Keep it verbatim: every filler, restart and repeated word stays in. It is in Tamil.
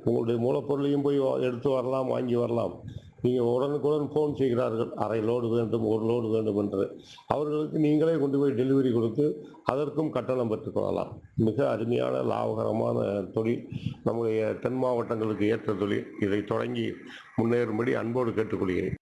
உங்களுடைய மூலப்பொருளையும் போய் வா எடுத்து வரலாம், வாங்கி வரலாம். நீங்க உடனுக்குடன் ஃபோன் செய்கிறார்கள். அரை லோடு வேண்டும், ஒரு லோடு வேண்டும் என்று. அவர்களுக்கு நீங்களே கொண்டு போய் டெலிவரி கொடுத்து, அதற்கும் கட்டணம் பெற்றுக் கொள்ளலாம். மிக அருமையான லாபகரமான தொழில். நம்முடைய தென் மாவட்டங்களுக்கு ஏற்ற தொழில். இதை தொடங்கி முன்னேறும்படி அன்போடு கேட்டுக்கொள்கிறேன்.